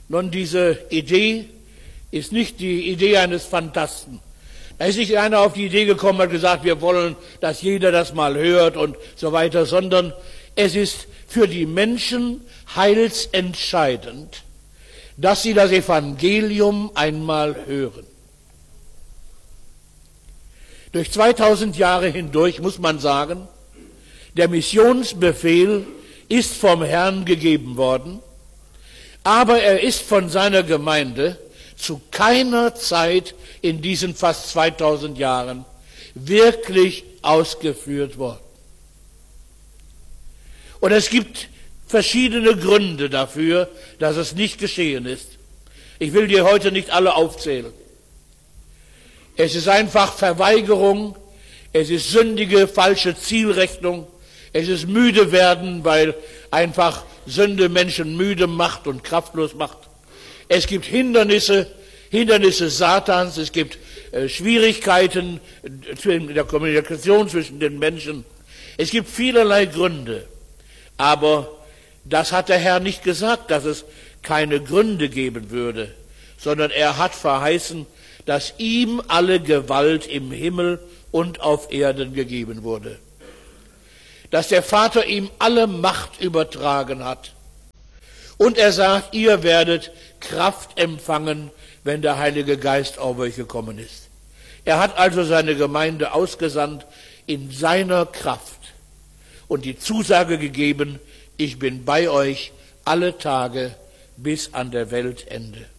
Nun, diese Idee ist nicht die Idee eines Phantasten. Da ist nicht einer auf die Idee gekommen und hat gesagt, wir wollen, dass jeder das mal hört und so weiter, sondern es ist für die Menschen heilsentscheidend, dass sie das Evangelium einmal hören. Durch 2000 Jahre hindurch muss man sagen, der Missionsbefehl ist vom Herrn gegeben worden, aber er ist von seiner Gemeinde zu keiner Zeit in diesen fast 2000 Jahren wirklich ausgeführt worden. Und es gibt verschiedene Gründe dafür, dass es nicht geschehen ist. Ich will dir heute nicht alle aufzählen. Es ist einfach Verweigerung, es ist sündige, falsche Zielrechnung, es ist müde werden, weil einfach Sünde Menschen müde macht und kraftlos macht. Es gibt Hindernisse Satans, es gibt Schwierigkeiten in der Kommunikation zwischen den Menschen. Es gibt vielerlei Gründe, aber das hat der Herr nicht gesagt, dass es keine Gründe geben würde, sondern er hat verheißen, dass ihm alle Gewalt im Himmel und auf Erden gegeben wurde. Dass der Vater ihm alle Macht übertragen hat. Und er sagt, ihr werdet Kraft empfangen, wenn der Heilige Geist auf euch gekommen ist. Er hat also seine Gemeinde ausgesandt in seiner Kraft und die Zusage gegeben, ich bin bei euch alle Tage bis an der Weltende.